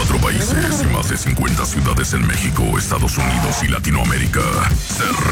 24 países y más de 50 ciudades en México, Estados Unidos y Latinoamérica. Se